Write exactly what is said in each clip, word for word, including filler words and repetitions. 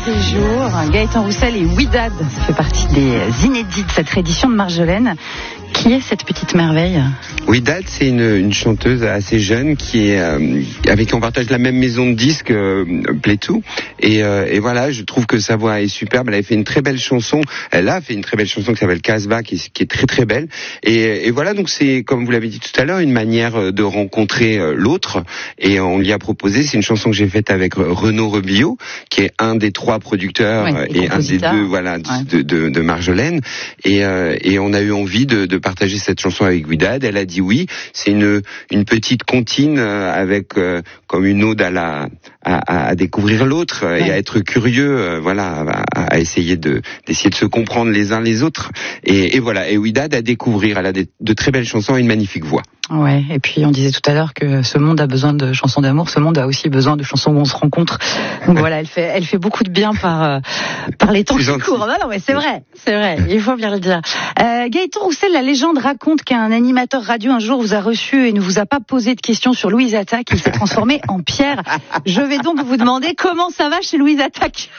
séjour. Gaëtan Roussel et Ouidad, ça fait partie des inédits de cette édition de Marjolaine. Qui est cette petite merveille ? Ouidad, c'est une, une chanteuse assez jeune qui est euh, avec qui on partage la même maison de disques, euh, Playtoo. Et, euh, et voilà, je trouve que sa voix est superbe. Elle a fait une très belle chanson. Elle a fait une très belle chanson qui s'appelle Casbah, qui, qui est très très belle. Et, et voilà, donc c'est, comme vous l'avez dit tout à l'heure, une manière de rencontrer l'autre. Et on lui a proposé, c'est une chanson que j'ai faite avec Renaud Rebillot, qui est un des trois producteurs ouais, et, et un des deux, voilà, ouais. de, de, de Marjolaine. Et, euh, et on a eu envie de, de partager cette chanson avec Ouidad. Elle a dit oui. C'est une une petite comptine avec euh, comme une ode à la à, à découvrir l'autre ouais. et à être curieux, euh, voilà, à, à essayer de d'essayer de se comprendre les uns les autres. Et, et voilà. Et Ouidad à découvrir. Elle a des, de très belles chansons et une magnifique voix. Ouais, et puis on disait tout à l'heure que ce monde a besoin de chansons d'amour, ce monde a aussi besoin de chansons où on se rencontre. Donc voilà, elle fait, elle fait beaucoup de bien par euh, par les temps qui courent. Non, non, mais c'est vrai, c'est vrai, il faut bien le dire. Euh, Gaëtan Roussel, la légende raconte qu'un animateur radio un jour vous a reçu et ne vous a pas posé de questions sur Louise Attaque, il s'est transformé en pierre. Je vais donc vous demander comment ça va chez Louise Attaque.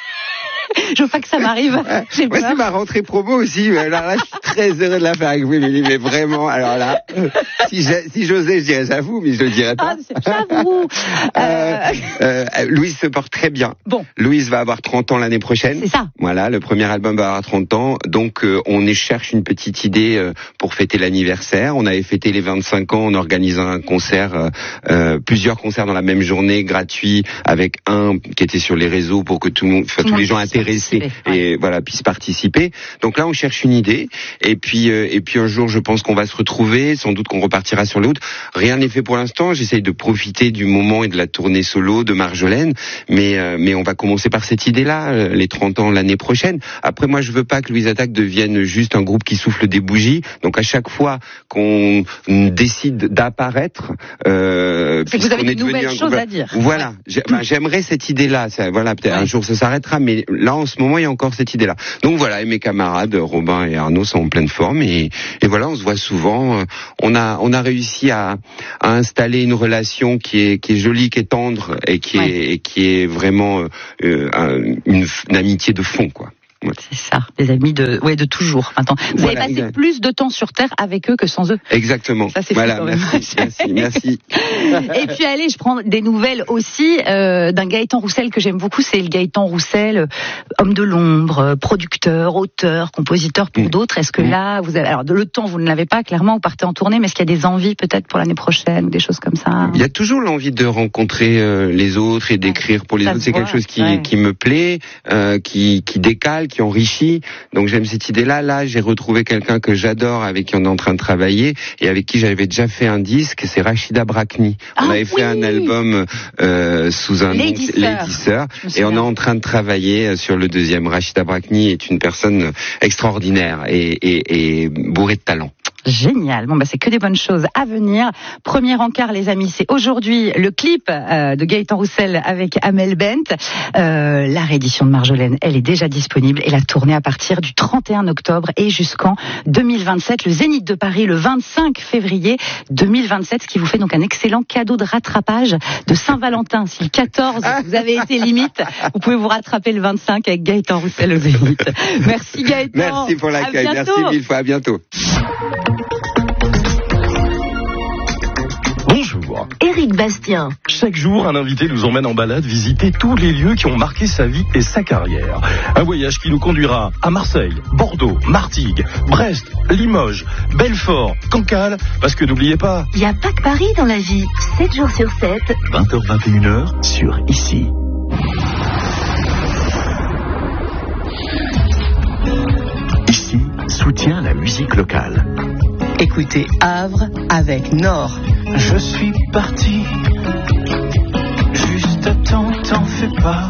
Je veux pas que ça m'arrive. J'ai Moi, peur. c'est ma rentrée promo aussi. Alors là, je suis très heureux de la faire avec vous, Émilie, mais vraiment, alors là, si, si j'osais, je dirais j'avoue, mais je le dirais pas. Ah, j'avoue. Euh, euh, Louise se porte très bien. Bon. Louise va avoir trente ans l'année prochaine. C'est ça. Voilà, le premier album va avoir trente ans. Donc, euh, on cherche une petite idée euh, pour fêter l'anniversaire. On avait fêté les vingt-cinq ans en organisant un concert, euh, euh, plusieurs concerts dans la même journée, gratuits, avec un qui était sur les réseaux pour que tout le monde, enfin, tous les gens intéressés et ouais. voilà puissent participer. Donc là, on cherche une idée. Et puis, euh, et puis un jour, je pense qu'on va se retrouver. Sans doute qu'on repartira sur le route. Rien n'est fait pour l'instant. J'essaye de profiter du moment et de la tournée solo de Marjolaine. Mais, euh, mais on va commencer par cette idée-là, euh, les trente ans l'année prochaine. Après, moi, je veux pas que Louise Attaque devienne juste un groupe qui souffle des bougies. Donc à chaque fois qu'on décide d'apparaître, euh, c'est que vous avez de nouvelles choses à dire. Voilà. J'ai, ben, j'aimerais cette idée-là. Ça, voilà, peut-être ouais. un jour ça s'arrêtera, mais là, en ce moment, il y a encore cette idée-là. Donc voilà, et mes camarades Robin et Arnaud sont en pleine forme et, et voilà, on se voit souvent. On a on a réussi à, à installer une relation qui est qui est jolie, qui est tendre et qui ouais. est et qui est vraiment euh, une, une amitié de fond, quoi. Ouais. C'est ça, des amis de, ouais, de toujours. Maintenant, vous voilà, avez passé exact. plus de temps sur Terre avec eux que sans eux. Exactement. Ça, c'est voilà, fou, merci, merci, merci. Et puis allez, je prends des nouvelles aussi euh, d'un Gaëtan Roussel que j'aime beaucoup. C'est le Gaëtan Roussel, euh, homme de l'ombre, producteur, auteur, compositeur pour mmh. d'autres. Est-ce que mmh. là, vous avez, alors de le temps, vous ne l'avez pas clairement. Vous partez en tournée, mais est-ce qu'il y a des envies peut-être pour l'année prochaine ou des choses comme ça? Il y a toujours l'envie de rencontrer euh, les autres et d'écrire ouais, pour les autres. C'est voit. quelque chose qui ouais. qui me plaît, euh, qui qui décale, qui enrichit. Donc j'aime cette idée-là. Là, j'ai retrouvé quelqu'un que j'adore, avec qui on est en train de travailler et avec qui j'avais déjà fait un disque. C'est Rachida Brakni. Ah, on avait oui. fait un album euh, sous un Lady nom, Lady Sir, et on est en train de travailler sur le deuxième. Rachida Brakni est une personne extraordinaire et, et, et bourrée de talent. Génial. Bon, bah, c'est que des bonnes choses à venir. Premier encart, les amis, c'est aujourd'hui le clip euh, de Gaëtan Roussel avec Amel Bent. Euh, la réédition de Marjolaine, elle est déjà disponible et la tournée à partir du trente et un octobre et jusqu'en deux mille vingt-sept. Le Zénith de Paris le vingt-cinq février deux mille vingt-sept, ce qui vous fait donc un excellent cadeau de rattrapage de Saint-Valentin. Si le quatorze, vous avez été limite, vous pouvez vous rattraper le vingt-cinq avec Gaëtan Roussel au Zénith. Merci Gaëtan. Merci pour l'accueil. Merci mille fois. À bientôt. Bonjour. Éric Bastien. Chaque jour, un invité nous emmène en balade visiter tous les lieux qui ont marqué sa vie et sa carrière. Un voyage qui nous conduira à Marseille, Bordeaux, Martigues, Brest, Limoges, Belfort, Cancale, parce que n'oubliez pas... Il n'y a pas que Paris dans la vie. sept jours sur sept. vingt heures vingt et une heures sur Ici. Ici soutient la musique locale. Écoutez Havre avec Nord. Je suis parti, juste à temps, t'en fais pas.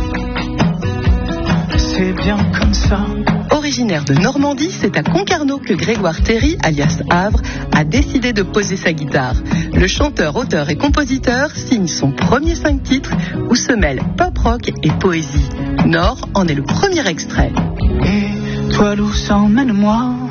C'est bien comme ça. Originaire de Normandie, c'est à Concarneau que Grégoire Terry, alias Havre, a décidé de poser sa guitare. Le chanteur, auteur et compositeur signe son premier cinq titres où se mêlent pop rock et poésie. Nord en est le premier extrait. Et toi, Loup, emmène-moi